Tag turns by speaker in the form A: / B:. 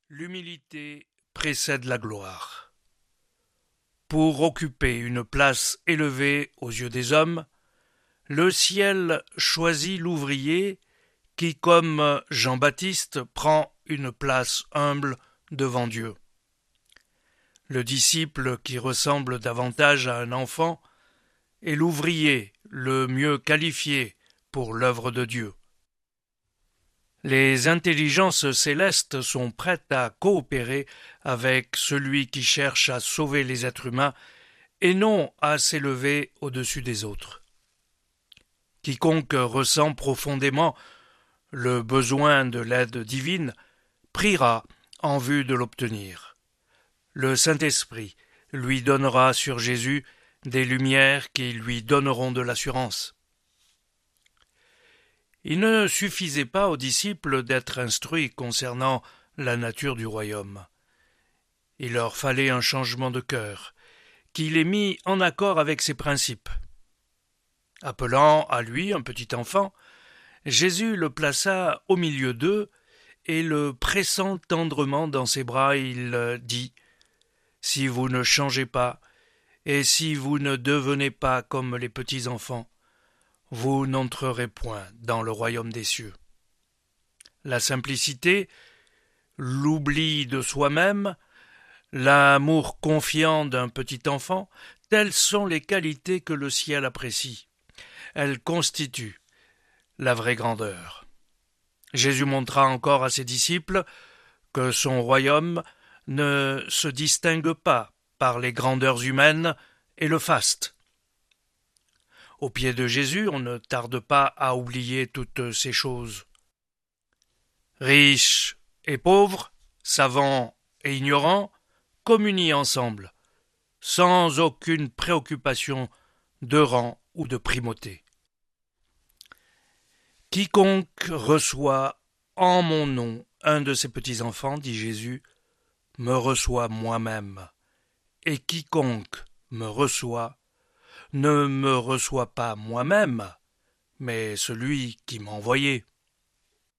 A: L'humilité précède la gloire. Pour occuper une place élevée aux yeux des hommes, le ciel choisit l'ouvrier qui, comme Jean-Baptiste, prend une place humble devant Dieu. Le disciple qui ressemble davantage à un enfant est l'ouvrier le mieux qualifié pour l'œuvre de Dieu. Les intelligences célestes sont prêtes à coopérer avec celui qui cherche à sauver les êtres humains et non à s'élever au-dessus des autres. Quiconque ressent profondément le besoin de l'aide divine priera en vue de l'obtenir. Le Saint-Esprit lui donnera sur Jésus des lumières qui lui donneront de l'assurance. Il ne suffisait pas aux disciples d'être instruits concernant la nature du royaume. Il leur fallait un changement de cœur, qui les mit en accord avec ses principes. Appelant à lui un petit enfant, Jésus le plaça au milieu d'eux, et le pressant tendrement dans ses bras, il dit « Si vous ne changez pas, et si vous ne devenez pas comme les petits enfants, vous n'entrerez point dans le royaume des cieux. » La simplicité, l'oubli de soi-même, l'amour confiant d'un petit enfant, telles sont les qualités que le ciel apprécie. Elles constituent la vraie grandeur. Jésus montra encore à ses disciples que son royaume ne se distingue pas par les grandeurs humaines et le faste. Au pied de Jésus, on ne tarde pas à oublier toutes ces choses. Riches et pauvres, savants et ignorants, communient ensemble, sans aucune préoccupation de rang ou de primauté. Quiconque reçoit en mon nom un de ces petits-enfants, dit Jésus, me reçoit moi-même, et quiconque me reçoit ne me reçoit pas moi-même, mais celui qui m'a envoyé.